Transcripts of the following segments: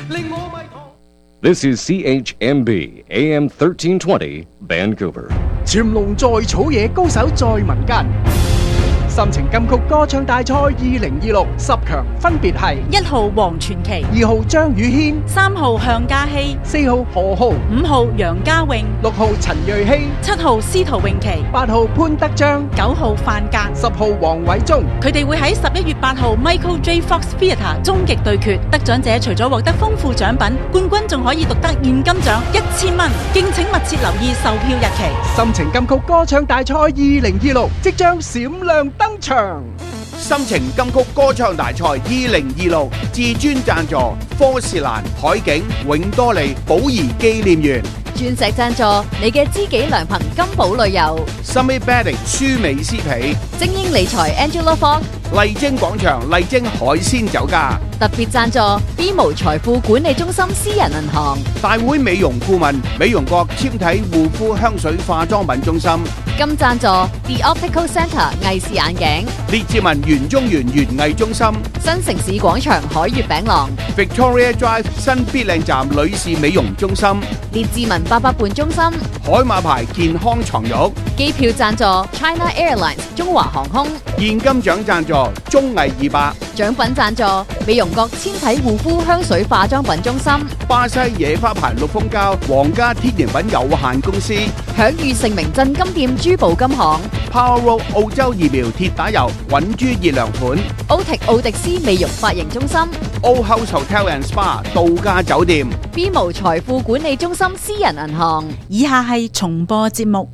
This is CHMB AM 1320 Vancouver。 潛龍在草野，高手在民間。心情金曲歌唱大賽2026 10強分別係 1號黃傳奇、 2號張宇軒、 3號向嘉熙、 4號何浩、 5號楊家穎、 6號陳瑞希、 7號司徒詠琪、 8號潘德章、 9號范格、 10號黃偉忠。 佢哋會喺11月8號 Michael J. Fox Theatre 終極對決，得獎者除咗獲得豐富獎品，冠軍仲可以獨得現金獎1000蚊。敬請密切留意售票日期。 心情金曲歌唱大賽2026即將閃亮登場。 心情金曲歌唱大賽2026至尊贊助科士蘭、海景、永多利、寶儀紀念園， 鑽石贊助你嘅知己良朋金寶旅遊， Summit Bedding 舒美斯皮， 精英理財 Angela Fong， 麗晶廣場麗晶海鮮酒家， 特別贊助 BMO 財富管理中心私人銀行， 大會美容顧問美容國纖體護膚香水化妝品中心， 金贊助 The Optical Centre 藝視眼鏡， 列治文園中園園藝中心， 新城市廣場海悅餅廊， Victoria Drive 新必靚站女士美容中心， 列治文88伴中心， 海馬牌健康床褥， 機票贊助 China Airlines 中華航空， 現金獎贊助綜藝200， 獎品贊助美容國纖體護膚香水化妝品中心， 巴西野花牌綠蜂膠皇家天然品有限公司， 享譽盛名鎮金店珠寶金行， Power Road 澳洲疫苗鐵打油穩珠熱涼盤， 奧迪斯美容髮型中心， Old House Hotel and Spa 度假酒店， BMO 財富管理中心私人銀行。 以下係重播節目。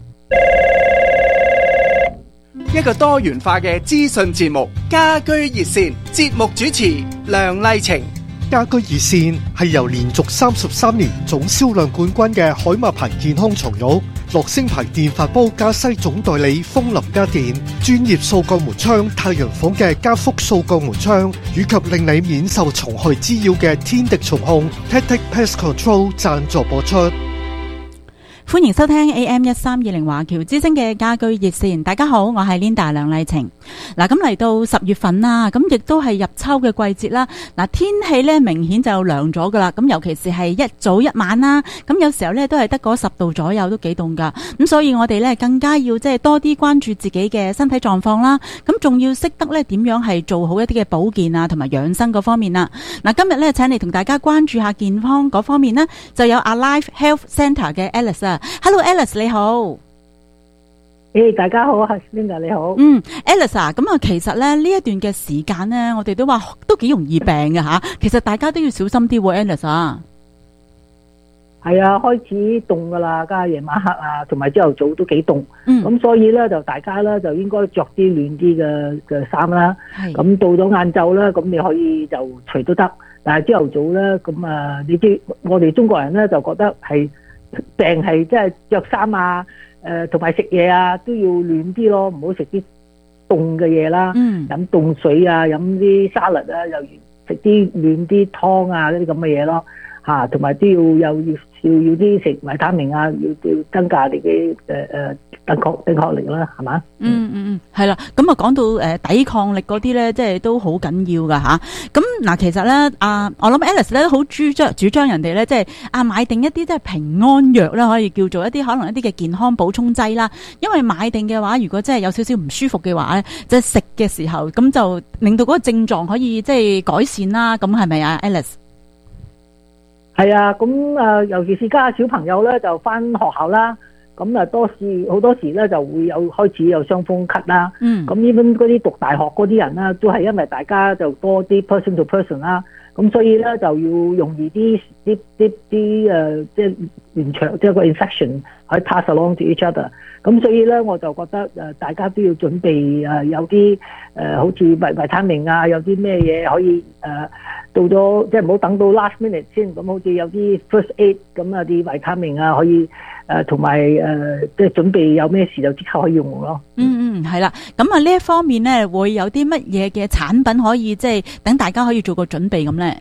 一個多元化嘅資訊節目，家居熱線，節目主持梁麗晴。 家居熱線係由連續33年總銷量冠軍嘅海馬牌健康床褥、樂聲牌電飯煲加西總代理風林家電、專業掃角門窗太陽房嘅加福掃角門窗，以及令你免受蟲害滋擾嘅天敵蟲控 Tactic Pest Control 贊助播出。 歡迎收聽 AM1320 華僑之聲嘅家居熱線。大家好，我係 Linda 梁麗晴。嗱，咁嚟到10月份啦，咁亦都係入秋嘅季節啦。嗱，天氣咧明顯就涼咗噶啦。咁尤其是係一早一晚啦，咁有時候咧都係得嗰10度左右，都幾凍噶。咁所以我哋咧更加要即係多啲關注自己嘅身體狀況啦。咁仲要識得咧點樣係做好一啲嘅保健啊，同埋養生嗰方面啦。嗱，今日咧請你同大家關注下健康嗰方面呢，就有 Alive Health Centre 嘅 Alice 啊。Hello Alice 你好。 大家好，係 Linda 你好。 Alice 啊，咁啊，其實咧呢一段嘅時間咧，我哋都話都幾容易病嘅吓。其實大家都要小心啲喎 ，Alice 啊。 係啊，開始凍噶啦，加夜晚黑啊，同埋朝頭早都幾凍。咁所以咧就大家咧就應該着啲暖啲嘅衫啦。咁到咗晏晝咧，咁你可以就除都得。但係朝頭早咧，咁啊，你知我哋中國人咧就覺得係病係即係着衫啊。同埋食嘢啊，都要暖啲咯，唔好食啲凍嘅嘢啦。飲凍水啊，飲啲沙律啊，又食啲暖啲湯啊，嗰啲咁嘅嘢咯。同埋都要啲食維他命啊，要增加你嘅抵抗力啦，係嘛？ 係啦。咁啊，講到抵抗力嗰啲咧，即係都好緊要噶吓。咁嗱，其實咧，我諗 Alice 咧都好主張人哋咧，即係買定一啲即係平安藥啦，可以叫做一啲可能一啲嘅健康補充劑啦。因為買定嘅話，如果真係有少少唔舒服嘅話咧，即係食嘅時候，咁就令到嗰個症狀可以即係改善啦。咁係咪啊 ，Alice？ 係啊，咁尤其是家下小朋友咧，就翻學校啦，咁好多時咧就會開始有傷風咳啦。咁呢邊嗰啲讀大學嗰啲人啦，都係因為大家就多啲 person to person 啦，咁所以咧就要容易啲即係連場即係個 infection 可以 pass along to each other。咁所以咧我就覺得大家都要準備有啲好似維他命啊，有啲咩嘢可以到咗即係唔好等到 last minute 先，咁好似有啲 first aid 咁啊啲維他命啊可以同埋即係準備有咩事就即刻可以用咯。 係啦。咁啊呢一方面咧會有啲乜嘢嘅產品可以即係等大家可以做個準備咁咧？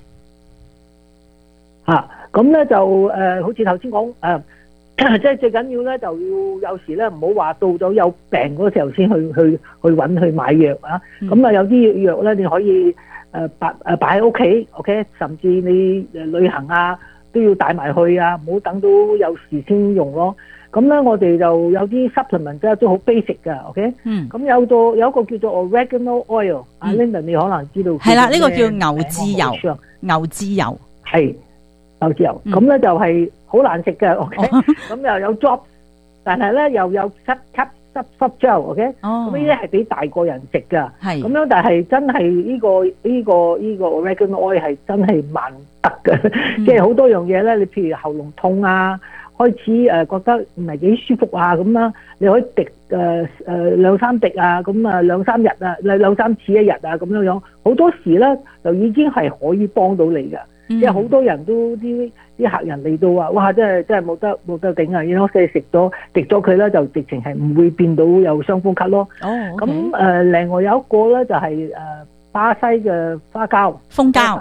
咁咧就好似頭先講即係最緊要咧就要有時咧唔好話到咗有病嗰時候先去揾去買藥啊。咁有啲藥咧你可以擺喺屋企 ，OK， 甚至你旅行啊都要帶埋去啊，唔好等到有時先用咯。咁咧我哋就有啲 supplement 即係都好 basic 嘅 ，OK， 咁有一個叫做 oregano oil， 阿 Linda 你可能知道係啦，呢個叫牛至油，牛至油係牛至油，咁咧就係好難食嘅 ，OK， 咁又有 drop， 但係咧又有濕膠 ，OK， 咁呢啲係俾大個人食噶，咁樣但係真係呢個 oregano oil 係真係萬得嘅，即係好多樣嘢咧，你譬如喉嚨痛啊。開始覺得唔係幾舒服啊咁啦，你可以滴2-3滴啊，咁2-3日啊，2-3次一日啊咁樣，好多時咧就已經係可以幫到你㗎。即係好多人都啲客人嚟到話，哇！真係冇得頂啊！然後佢食咗滴咗佢咧，就直情係唔會變到有傷風咳咯。咁另外有一個咧就係巴西嘅花膠、蜂膠，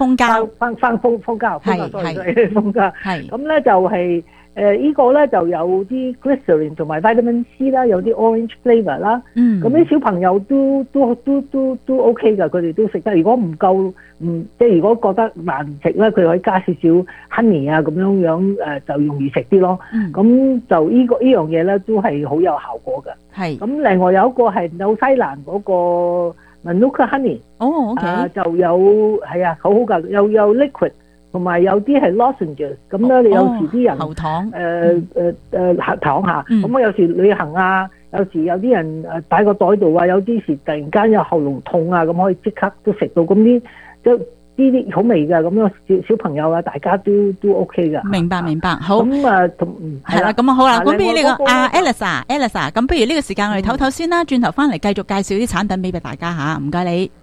咁咧就係呢個咧就有啲 glycerin 同埋 vitamin C 啦，有啲 orange flavor 啦。咁啲小朋友都 OK 噶，佢哋都食得。如果唔夠，即係如果覺得難食咧，佢可以加少少 honey 啊，咁樣就容易食啲咯。咁就呢樣嘢咧都係好有效果嘅。咁另外有一個係紐西蘭嗰個 Manuka honey， 就有係啊，好好噶，有 liquid。同埋有啲係 lozenges， 咁咧你有時啲人喉糖， 喉糖下，咁我有時旅行啊，有時有啲人擺個袋度啊，有啲時突然間有喉嚨痛啊，咁可以即刻都食到，咁啲好味㗎，咁樣小朋友啊，大家都 OK 㗎。 明白，好。咁係啦，咁好啦，咁不如呢個Alice，咁不如呢個時間我哋唞唞先啦，轉頭翻嚟繼續介紹啲產品俾大家嚇，唔該你。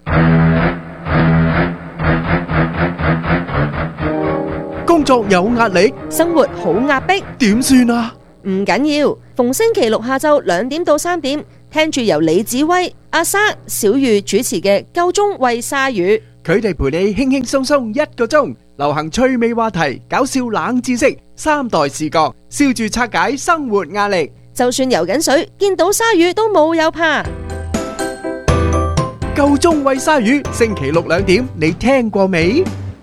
工作有壓力， 生活好壓迫， 點算啊？ 唔緊要，逢星期六下晝2點到3點，聽住由李子威、阿莎、小玉主持嘅《夠鐘喂鯊魚》， 佢哋陪你輕輕鬆鬆1個鐘，流行趣味話題、搞笑冷知識、3代視覺，笑住拆解生活壓力。 就算游緊水，見到鯊魚都冇有怕。 夠鐘喂鯊魚，星期六2點，你聽過未？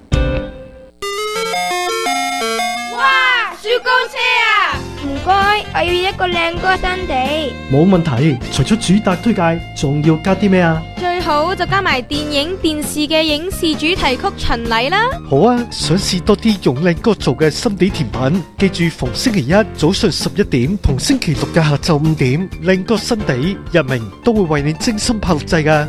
雪糕車啊！唔該，我要一個靚哥新地。 冇問題，除咗主打推介，仲要加啲咩啊？ 最好就加埋電影、電視嘅影視主題曲巡禮啦。 好啊，想試多啲用靚哥做嘅心地甜品，記住逢星期一早上11點同星期六嘅下晝5點，靚哥新地日明都會為你精心炮製㗎。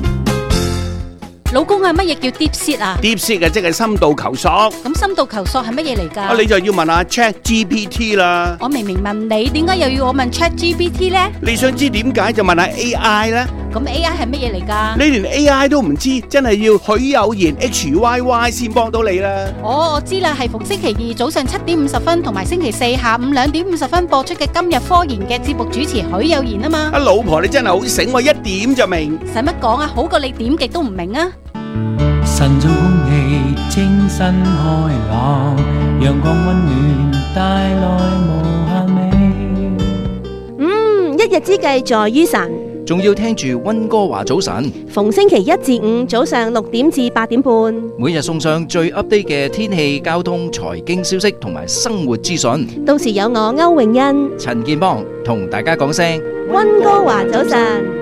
老公啊，乜嘢叫 deep seat 啊 ？deep seat 啊，即係深度求索。 咁深度求索係乜嘢嚟㗎？ 你就要問下 ChatGPT 啦。 我明明問你，點解又要我問 ChatGPT 咧？ 你想知點解就問下 AI 啦。 咁 AI 係乜嘢嚟㗎？ 你連 AI 都唔知，真係要許有言 HYY 先幫到你啦。 我知啦，係逢星期二早上7點50分同埋星期四下午2點50分播出嘅今日科研嘅節目主持許有言啊嘛。 老婆你真係好醒喎，一點就明。 使乜講啊？好過你點極都唔明啊！ 晨早空氣清新開朗，陽光溫暖帶來無限美。 一日之計在於晨， 仲要聽住溫哥華早晨。 逢星期一至五早上6點至8點半， 每日送上最 update 嘅天氣、交通、財經消息同埋生活資訊。 到時有我歐永欣、 陳建邦同大家講聲溫哥華早晨。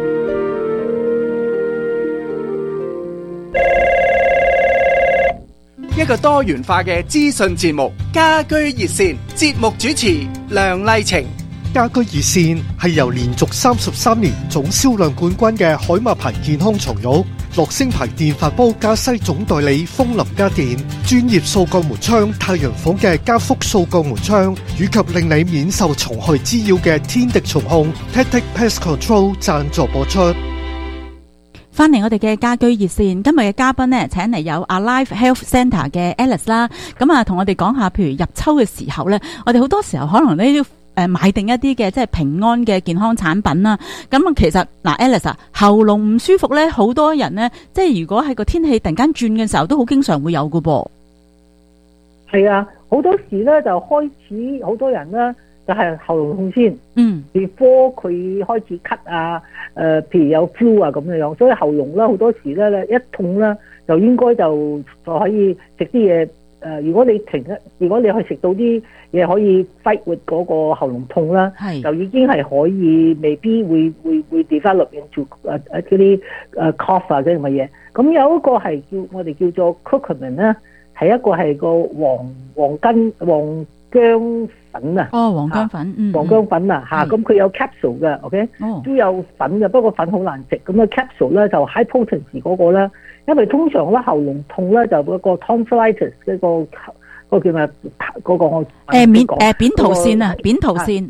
一個多元化嘅資訊節目，家居熱線，節目主持梁麗晴。 家居熱線係由連續33年總銷量冠軍嘅海馬牌健康床褥、樂聲牌電飯煲加西總代理風林家電、專業掃鋼門窗太陽房嘅加福掃鋼門窗，以及令你免受蟲害滋擾嘅天敵蟲控 Tactic Pest Control 贊助播出。 翻嚟我哋嘅家居熱線，今日嘅嘉賓呢，請嚟有 Alive Health Centre 嘅 Alice 啦，咁啊同我哋講下，譬如入秋嘅時候呢，我哋好多時候可能呢要買定一啲嘅即係平安嘅健康產品啦。咁其實嗱 Alice 啊，喉嚨唔舒服呢，好多人呢，即係如果係個天氣突然間轉嘅時候，都好經常會有㗎噃。 係啊，好多時呢就開始好多人呢。就係喉嚨痛先，before 佢開始咳啊，譬如有 flu 啊咁樣，所以喉嚨咧好多時咧一痛咧就應該就可以食啲嘢。如果你去食到啲嘢可以 fight with 嗰個喉嚨痛啦，就已經係可以，未必會 develop into 嗰啲cough 啊嗰啲乜嘢。咁有一個係我哋叫做 curcumin 啦，係一個係個黃薑粉啊。 哦，黃薑粉， 黃薑粉啊嚇，咁佢有 capsule 嘅 ，OK，都有粉嘅，不過粉好難食。咁啊 capsule 咧就 high potency 嗰個啦，因為通常咧喉嚨痛咧就嗰個 tonsillitis 嗰個叫咩？嗰個我扁桃腺啊，扁桃腺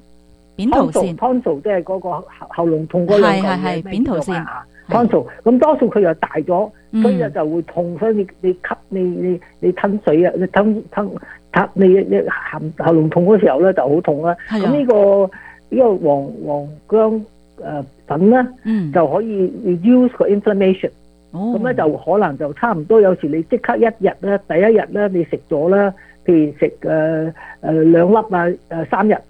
tonsil 即係嗰個喉嚨痛嗰兩嚿嘢， 係扁桃腺 tonsil。咁多數佢又大咗，所以就會痛，所以你吸你吞水啊，你吞你喉嚨痛嗰時候咧就好痛啦。咁呢個黃薑粉咧，就可以 reduce 個 inflammation。咁咧就可能就差唔多，有時你即刻一日咧，第一日咧你食咗啦，譬如食2粒啊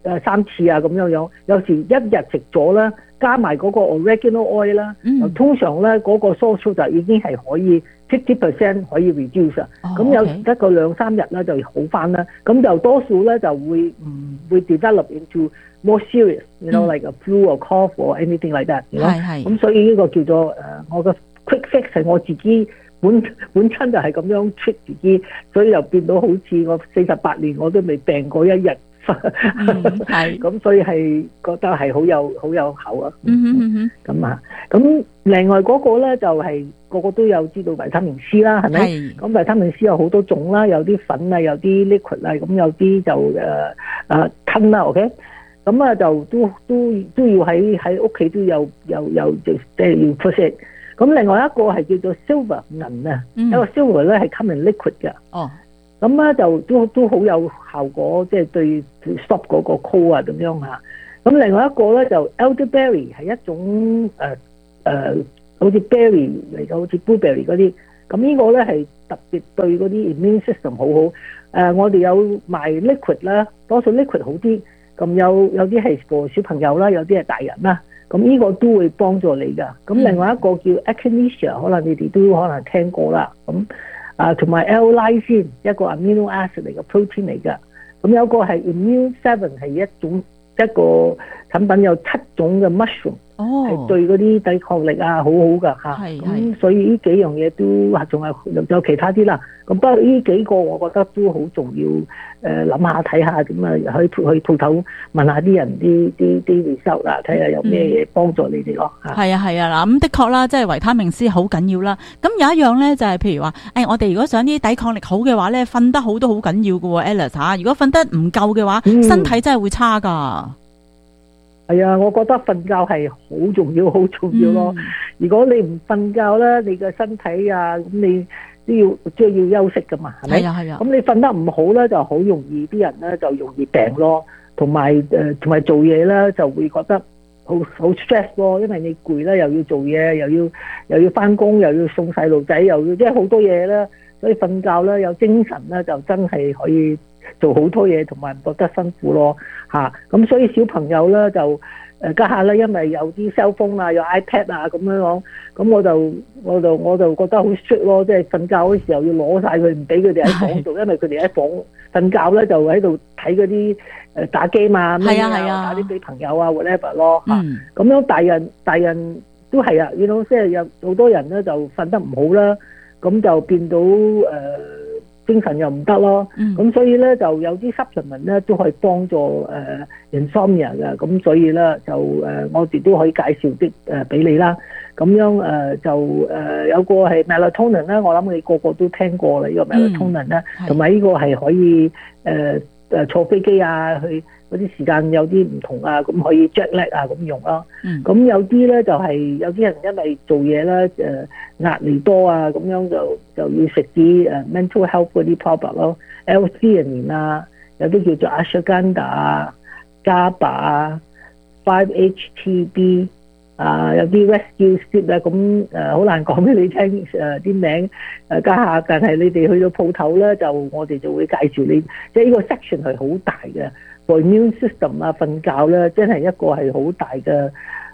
3次啊咁樣，有時一日食咗啦，加埋嗰個 oregano oil 啦，通常咧嗰個 sore 就已經係可以 50% 可以 reduce 啊。咁有時得個2-3日咧就好翻啦，咁就多數咧就會唔會 develop into more serious，you know like a flu or cough or anything like that。咁所以呢個叫做我嘅 quick fix 係我自己本身就係咁樣 treat 自己，所以又變到好似我48年我都未病過一日。咁所以係覺得係好有效啊。咁另外嗰個咧就係個個都有知道維他命 C 啦，係咪？咁維他命 C 有好多種啦，有啲粉啊，有啲 liquid 啊，咁有啲就吞啦 ，OK。咁啊就都要喺屋企都有即係要出色。咁另外一個係叫做 silver 銀啊，一個 silver 咧係 come in liquid 嘅。咁咧就都好有效果，即係對 stop 嗰個 cold 啊咁樣嚇。咁另外一個咧就 elderberry 係一種好似 berry 嚟嘅，好似 blueberry 嗰啲。咁呢個咧係特別對嗰啲 immune system 好好。我哋有賣 liquid 啦，多數 liquid 好啲。咁有啲係 for 小朋友啦，有啲係大人啦。咁呢個都會幫助你㗎。咁另外一個叫 echinacea， 可能你哋都可能聽過啦。咁同埋 L-lysine 一個 amino acid 嚟嘅 protein 嚟㗎。咁有個係 immune 7係一個產品，有7種嘅 mushroom，係對嗰啲抵抗力啊好好㗎嚇。咁所以呢幾樣嘢都仲有其他啲啦。咁不過呢幾個我覺得都好重要，諗下睇下點啊，去鋪頭問下啲人啲 result 啦，睇下有咩嘢幫助你哋咯嚇。係啊嗱，咁的確啦，即係維他命 C 好緊要啦。咁有一樣咧就係譬如話，我哋如果想啲抵抗力好嘅話咧，瞓得好都好緊要㗎喎 Alice 嚇。如果瞓得唔夠嘅話，身體真係會差㗎。 係啊，我覺得瞓覺係好重要，好重要咯。如果你唔瞓覺咧，你嘅身體啊，咁你都要休息噶嘛，係咪？係啊。咁你瞓得唔好咧，就好容易啲人咧就容易病咯，同埋做嘢咧就會覺得好 stress 咯，因為你攰啦，又要做嘢，又要翻工，又要送細路仔，又要即係好多嘢啦。所以瞓覺咧有精神咧，就真係可以做好多嘢，同埋唔覺得辛苦咯嚇。咁所以小朋友咧就家下咧，因為有啲 cell phone 啊，有 iPad 啊咁樣講，咁我就覺得好 strict 咯，即係瞓覺嗰時候要攞晒佢，唔俾佢哋喺房度，因為佢哋喺房瞓覺咧就喺度睇嗰啲打機嘛，咩打啲俾朋友啊 whatever 咯嚇。咁樣大人都係啊，即係有好多人咧就瞓得唔好啦，咁就變到精神又唔得咯，咁所以咧就有啲 supplement 咧都可以幫助insomnia 嘅，咁所以咧就我哋都可以介紹啲俾你啦。咁樣就有個係 melatonin 咧，我諗你個個都聽過啦，呢個 melatonin 咧，同埋呢個係可以坐飛機啊，去嗰啲時間有啲唔同啊，咁可以 jet lag 啊咁用咯。咁有啲咧就係有啲人因為做嘢咧壓力多啊，咁樣就要食啲mental health 嗰啲 product 咯 ，L-theanine 啊，有啲叫做 ashwagandha 啊、GABA 啊、5-HTB 啊，有啲 rescue sleep 啊，咁好難講俾你聽啲名家下，但係你哋去到鋪頭咧，就我哋就會介紹你，即係呢個 section 係好大嘅，for immune system 啊，瞓覺咧真係一個係好大嘅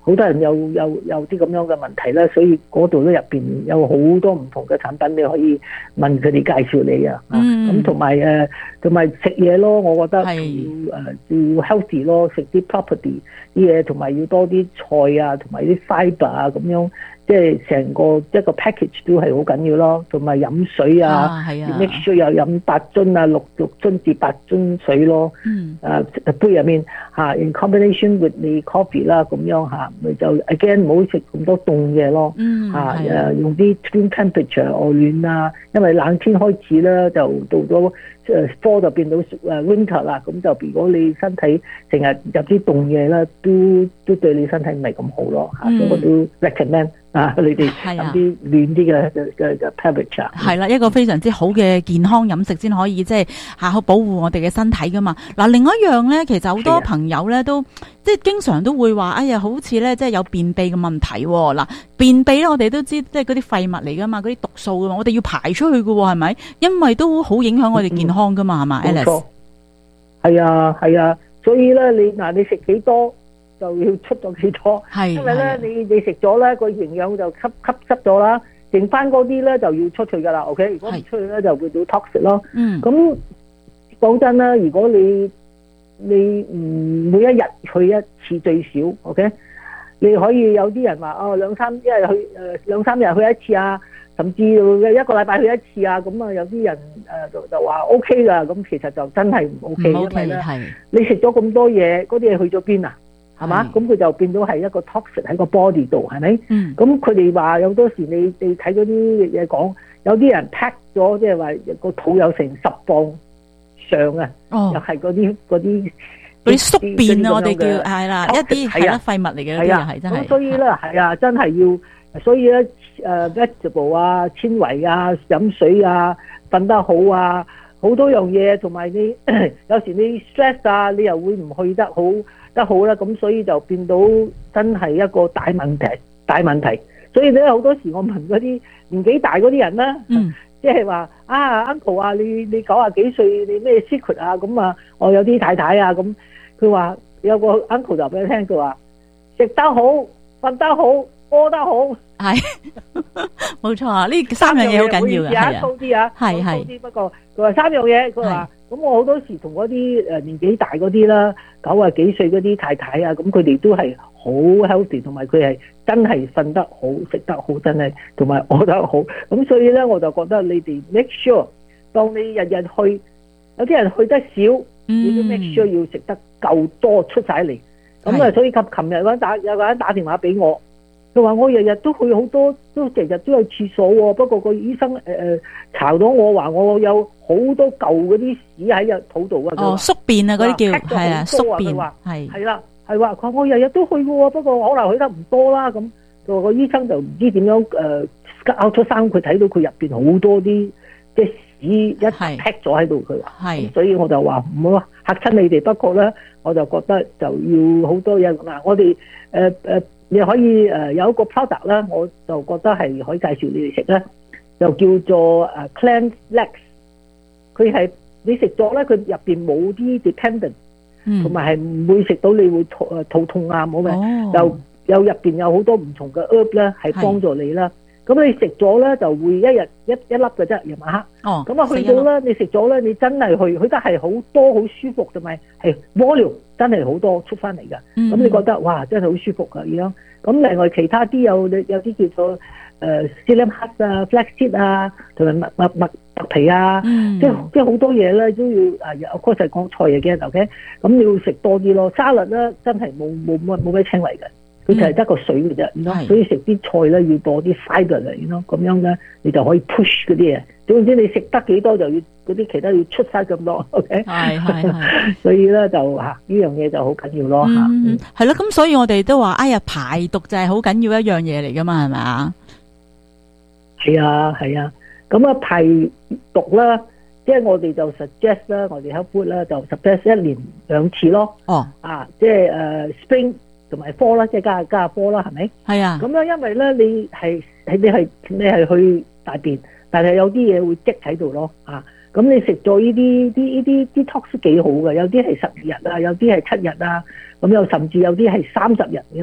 好多人有啲咁樣嘅問題啦，所以嗰度咧入邊有好多唔同嘅產品，你可以問佢哋介紹你啊。咁同埋食嘢咯，我覺得要 healthy 咯，食啲 property 啲嘢，同埋要多啲菜啊，同埋啲 fibre 啊咁樣。即係成個一個 package 都係好緊要咯，同埋飲水啊，make sure 有飲8樽啊，6樽至8樽水咯。杯入面in combination with the coffee 啦，咁樣咪就 again 唔好食咁多凍嘢咯。用啲 room temperature 外暖啊，因為冷天開始咧就到咗fall 就變到winter 啦，咁就如果你身體成日入啲凍嘢咧，都對你身體唔係咁好咯。所以我都 recommend。你哋飲啲暖啲嘅 temperature 係啦，一個非常之好嘅健康飲食先可以即係好保護我哋嘅身體噶嘛。嗱，另外一樣咧，其實好多朋友咧都即係經常都會話，哎呀，好似咧即係有便秘嘅問題。嗱，便秘咧我哋都知即係嗰啲廢物嚟噶嘛，嗰啲毒素噶嘛，我哋要排出去噶喎，係咪？因為都好影響我哋健康噶嘛，係嘛，Alice？ 係啊，所以咧你食幾多？就要出咗幾多，因為咧你食咗咧個營養就吸咗啦，剩翻嗰啲咧就要出去噶啦。OK， 如果唔出去咧就會到 toxic 咯。咁講真啦，如果你每一日去一次最少 ，OK， 你可以有啲人話兩三日去一次啊，甚至一個禮拜去一次啊，咁啊有啲人就話 OK 噶，咁其實就真係唔 OK， 因為咧你食咗咁多嘢，嗰啲嘢去咗邊啊？係嘛？咁佢就變到係一個 toxic 喺個 body 度，係咪？咁佢哋話有多時你睇嗰啲嘢講，有啲人 pack 咗，即係話個肚有成10磅上啊，又係嗰啲宿便啊，我哋叫係啦，一啲係啦廢物嚟嘅，嗰啲係真係。咁所以咧係啊，真係要，所以咧vegetable 啊、纖維啊、飲水啊、瞓得好啊，好多樣嘢，同埋你有時你 stress 啊，你又會唔去得好啦，咁所以就變到真係一個大問題。所以咧好多時我問嗰啲年紀大嗰啲人啦，即係話uncle 啊，你90幾歲，你咩 secret 啊？咁啊，我有啲太太啊，咁佢話有個 uncle 就俾你聽，佢話食得好、瞓得好、屙得好， 係冇錯啊！呢3樣嘢好緊要嘅，係高啲啊，係。不過佢話3樣嘢，佢話。咁我好多時同嗰啲年紀大嗰啲啦，90幾歲嗰啲太太啊，咁佢哋都係好 healthy， 同埋佢係真係瞓得好、食得好，真係同埋屙得好。咁所以咧，我就覺得你哋 make sure， 當你日日去，有啲人去得少，你都 make sure 要食得夠多出晒嚟。咁啊，所以琴日有個人打電話俾我。佢話我日日都去好多，都日日都有廁所喎。不過個醫生查到我話我有好多舊嗰啲屎喺個肚度啊。 宿便啊，嗰啲叫係啊，宿便係啦，係話佢話我日日都去嘅喎，不過可能去得唔多啦。咁個醫生就唔知點樣out 出生，佢睇到佢入邊好多啲即係屎一 pack 咗喺度，佢話，所以我就話唔好嚇親你哋。不過咧，我就覺得就要好多嘢嗱，我哋你可以有一個 product 啦，我就覺得係可以介紹你哋食咧，就叫做Cleanse Legs。佢係你食咗咧，佢入邊冇啲 dependent，同埋係唔會食到你會肚痛啊，冇嘅。又入邊有好多唔同嘅 herb 咧，係幫助你啦。咁你食咗咧就會一日一粒嘅啫，夜晚黑。咁啊去到咧，你食咗咧，你真係去得係好多好舒服，同埋係 volume 真係好多出翻嚟㗎。咁你覺得哇，真係好舒服㗎咁樣。咁另外其他啲有啲叫做psyllium husk 啊、flaxseed 啊，同埋麥皮啊，即係好多嘢咧都要有嗰陣講菜嘢嘅 ，OK？ 咁你要食多啲咯。沙律咧真係冇咩纖維嘅。佢就係得個水嘅啫，所以食啲菜咧要多啲 fibre 嚟咯，咁樣咧你就可以 push 嗰啲嘢。總之你食得幾多就要嗰啲其他要出晒咁多 ，OK？ 係，所以咧就呢樣嘢就好緊要咯嚇。 係咯，咁所以我哋都話，哎呀排毒就係好緊要一樣嘢嚟噶嘛，係咪啊？ 係啊，咁啊排毒啦，即係我哋就 suggest 啦，我哋 health food 啦就 suggest 1年2次咯。即係spring。同埋科啦，即係加科啦，係咪？係啊。咁樣因為咧，你係去大便，但係有啲嘢會積喺度咯。咁你食咗呢啲 detox 都幾好嘅，有啲係12日啊，有啲係7日啊，咁又甚至有啲係30日嘅咯。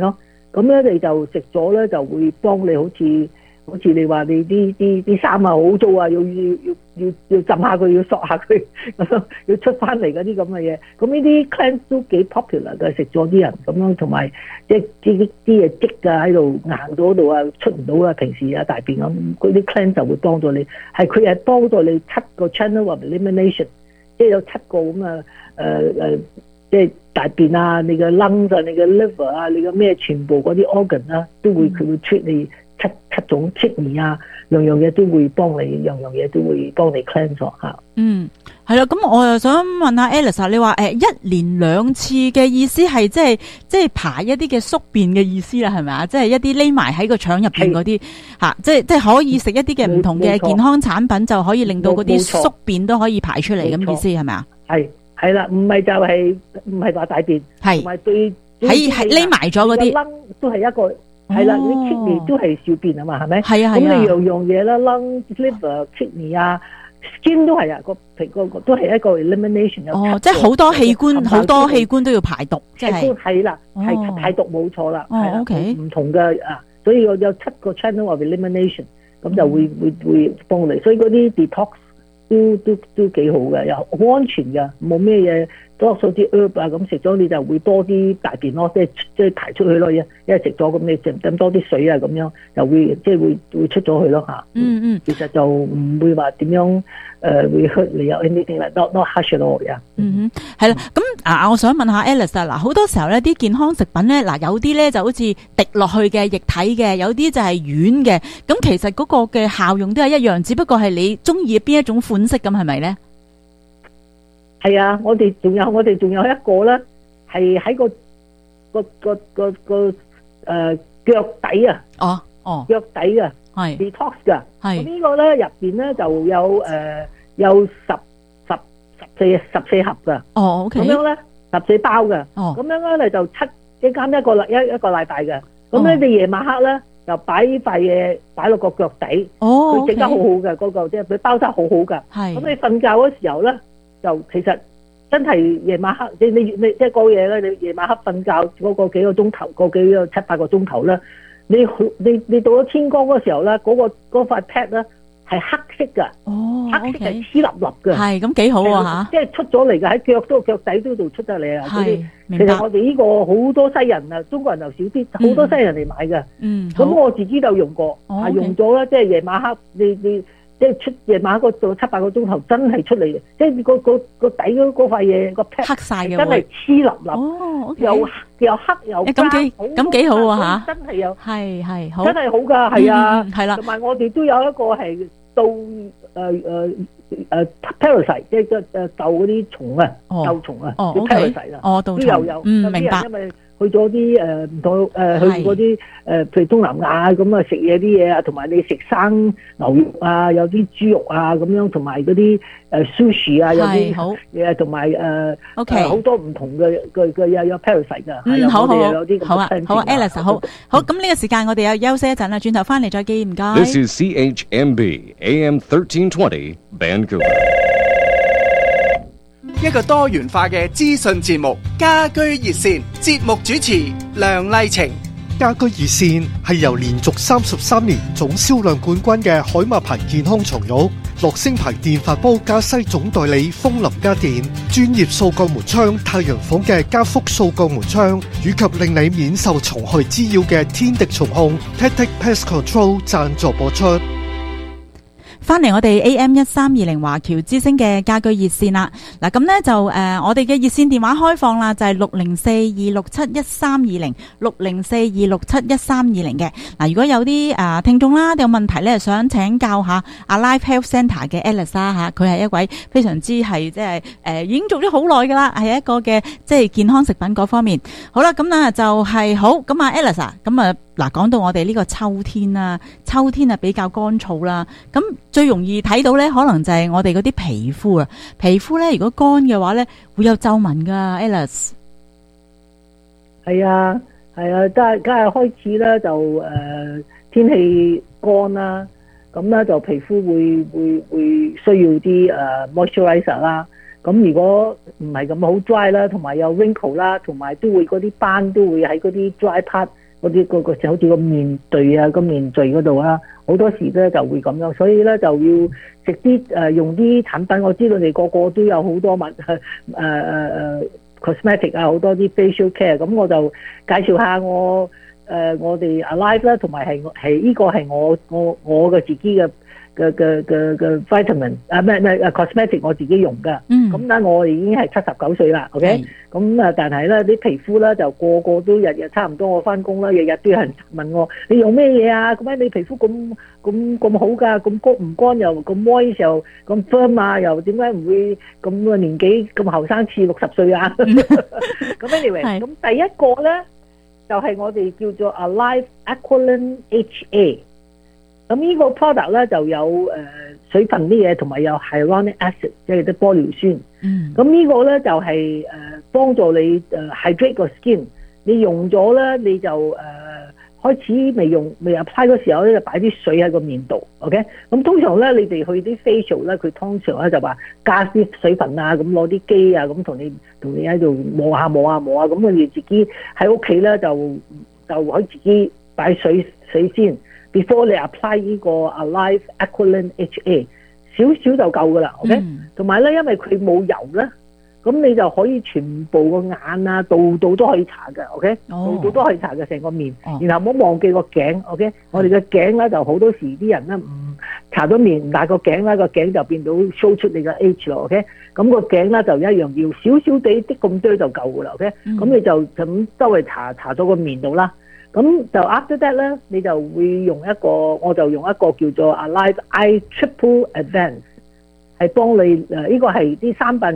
咁咧你就食咗咧就會幫你好似你話你啲衫啊好污糟啊，要浸下佢，要索下佢咁樣，要出翻嚟嗰啲咁嘅嘢。咁呢啲 cleanse 都幾 popular 嘅，食咗啲人咁樣，同埋即係啲嘢積啊喺度硬咗嗰度啊，出唔到啊，平時啊大便咁，嗰啲 cleanse 就會幫助你。佢係幫助你7個 channel of elimination， 即係有7個咁啊即係大便啊，你嘅 lungs 啊，你嘅 liver 啊，你嘅咩全部嗰啲 organ 啊，都會佢會 treat你七種 kidney 啊，樣嘢都會幫你，樣嘢都會幫你 cleanse 咗嚇。 係啦，咁我又想問下 Alice， 你話1年2次嘅意思係即係排一啲嘅宿便嘅意思啦，係咪啊？即係一啲匿埋喺個腸入邊嗰啲嚇，即係可以食一啲嘅唔同嘅健康產品，就可以令到嗰啲宿便都可以排出嚟咁意思係咪啊？ 係啦，唔係就係唔係話大便，同埋對係匿埋咗嗰啲 ，lung 都係一個係啦，你 kidney 都係小便啊嘛，係咪？ 係啊， 咁你樣嘢啦 ，lung、liver、kidney 啊 ，skin 都係啊，個都係一個 elimination。 即係好多器官都要排毒，即係係啦，係排毒冇錯啦。 OK， 唔同嘅所以有7個 channel of elimination， 咁就會幫你，所以嗰啲 detox。都幾好嘅，又好安全嘅，冇咩嘢，多數啲 herb 啊咁食咗你就會多啲大便咯，即係排出去咯，因為食咗咁你飲多啲水啊咁樣，就會即係會出咗去咯嚇。其實就唔會話點樣會 hurt 你有 anything like not harsh at all 呀。 係啦，咁我想問下 Alice 啊，嗱好多時候咧啲健康食品咧，嗱有啲咧就好似滴落去嘅液體嘅，有啲就係軟嘅，咁其實嗰個嘅效用都係一樣，只不過係你中意邊一種款式咁係咪咧？ 係啊，我哋仲有一個咧，係喺個腳底啊。腳底啊，係 detox 噶。係呢個咧入邊咧就有14盒噶。OK。咁樣咧14包嘅。咁樣咧就一間一個禮拜嘅。咁咧你夜晚黑咧就擺塊嘢擺落個腳底。佢整得好好嘅嗰個，即係佢包得好好㗎。係。咁你瞓覺嗰時候咧，就其實真係夜晚黑，你即係過夜咧，你夜晚黑瞓覺嗰個幾個鐘頭，個幾個7-8個鐘頭咧，你到咗天光嗰時候咧，嗰塊 pad 咧係黑色㗎。黑色係黐粒粒嘅。係咁幾好啊嚇！即係出咗嚟㗎，喺腳底嗰度出得嚟啊！係，明白。其實我哋呢個好多西人啊，中國人就少啲，好多西人嚟買嘅。咁我自己就用過，用咗啦，即係夜晚黑你。即係出夜晚嗰度7-8個鐘頭，真係出嚟嘅，即係個底嗰塊嘢個 pad 黑曬嘅， 真係黐粒粒，又黑又咁幾好啊嚇！ 真係有係好， 真係好㗎，係啊， 係啦。 同埋我哋都有一個係到parasite， 即係鬥嗰啲蟲啊，鬥蟲啊，叫 parasite 啦，都有。明白。因為去咗啲唔同去嗰啲譬如東南亞咁啊，食嘢啲嘢啊，同埋你食生牛肉啊，有啲豬肉啊咁樣，同埋嗰啲sushi 啊，有啲嘢，同埋好多唔同嘅有 parasite 㗎。 好啊，Alice 好，咁呢個時間我哋又休息一陣啦，轉頭翻嚟再見，唔該。 This is CHMB AM 1320 Vancouver。 一個多元化嘅資訊節目，家居熱線節目主持梁麗晴。 家居熱線係由連續33年總銷量冠軍嘅海馬牌健康床褥、樂聲牌電飯煲加西總代理風林家電、專業掃桿門窗太陽房嘅加福掃桿門窗，以及令你免受蟲害滋擾嘅天敵蟲控 Tactic Pest Control 贊助播出。 翻嚟我哋 AM1320 華僑之聲嘅家居熱線啦，嗱咁呢就我哋嘅熱線電話開放啦，就係6042671320604267132嘅。嗱，如果有啲聽眾啦，有問題咧，想請教下Life Health Centre 嘅 Alice 吓，佢係一位非常之係即係已經做咗好耐噶啦，係一個嘅即係健康食品嗰方面。好啦，咁啊就係好咁啊 Alice 啊，咁啊嗱講到我哋呢個秋天啦，秋天啊比較乾燥啦，咁最容易睇到咧，可能就係我哋嗰啲皮膚啊，皮膚咧如果乾嘅話咧，會有皺紋噶 Alice。 係啊，係啊，梗係開始咧就天氣乾啦，咁咧就皮膚會需要啲moisturizer 啦。咁如果唔係咁好 dry 啦，同埋有 wrinkle 啦，同埋都會嗰啲斑都會喺嗰啲 dry part 啲好似個面對啊個面聚嗰度啊，好多時咧就會咁樣，所以咧就要食啲用啲產品。我知道你個個都有好多cosmetic 啊，好多啲 facial care， 咁我就介紹下我哋 Alive 啦，同埋係呢個係我嘅自己嘅 vitamin cosmetic 我自己用噶。咁咧我已經係79歲啦 ，OK， 咁但係咧啲皮膚咧就個個都日日差唔多，我翻工啦，日日都有人問我你用咩嘢啊？咁解你皮膚咁好噶，咁乾唔乾又咁 moist 又咁 firm 啊，又點解唔會咁個年紀咁後生似60歲啊？咁 anyway， 咁第一個咧就係我哋叫做 Alive Aqualan HA。咁呢個 product 咧就有水分啲嘢，同埋有 hyaluronic acid， 即係啲玻尿酸。咁呢個咧就係幫助你hydrate 個 skin。你用咗咧，你就開始未 apply 嗰時候咧，就擺啲水喺個面度。OK， 咁通常咧，你哋去啲 facial 咧，佢通常咧就話加啲水分啊，咁攞啲機啊，咁同你喺度磨下，咁你自己喺屋企咧就可以自己擺水先。Before 你 apply 呢個 Alive Aqualan HA， 少少就夠噶啦 ，OK？同埋咧，因為佢冇油咧，咁你就可以全部個眼啊，度都可以搽嘅 ，OK？度都可以搽嘅成個面，然後唔好忘記個頸 ，OK？我哋嘅頸咧就好多時啲人咧唔搽咗面，但係個頸咧個頸就變到 show 出你嘅 age 咯 ，OK？咁個頸咧就一樣要少少地啲咁多就夠噶啦 ，OK？咁你就咁周圍搽咗個面度啦。咁就 after that 咧，你就會我就用一個叫做 Alive Eye Triple Advance， 係幫你呢個係啲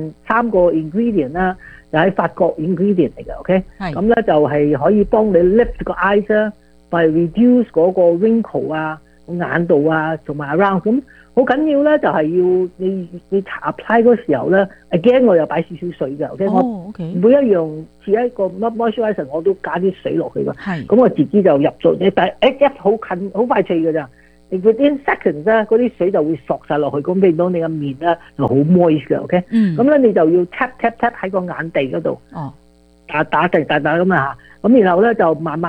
3個 ingredient 啦，就喺法國 ingredient 嚟嘅 ，OK？ 咁咧就係可以幫你 lift 個 eyes 啦 ，by reduce 嗰個 wrinkle 啊、眼度啊，同埋 around 咁。好緊要咧，就係要你apply 嗰時候咧 ，again 我又擺少少水嘅 ，OK？ 我每一樣似一個 moisturizer 我都加啲水落去㗎。咁我自己就入咗，但係一好近好快脆㗎咋，你 within seconds 咧，嗰啲水就會索晒落去，咁變到你個面咧就好 moist 嘅 ，OK？ 咁咧你就要 tap 喺個眼地嗰度，打咁啊，咁然後咧就慢慢。